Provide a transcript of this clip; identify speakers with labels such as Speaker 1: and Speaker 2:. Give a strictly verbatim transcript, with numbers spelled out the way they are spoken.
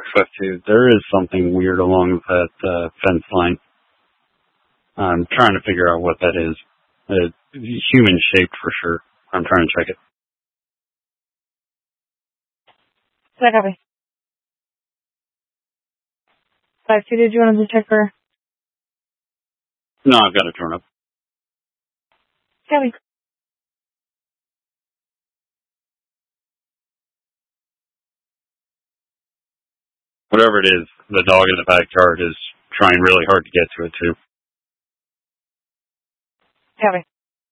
Speaker 1: Swift, there is something weird along that uh, fence line. I'm trying to figure out what that is. It's human shaped for sure. I'm trying to check it.
Speaker 2: That copy. Five two, did you want to check for?
Speaker 1: No, I've got to turn up.
Speaker 2: Copy.
Speaker 1: Whatever it is, the dog in the backyard is trying really hard to get to it too.
Speaker 2: Copy.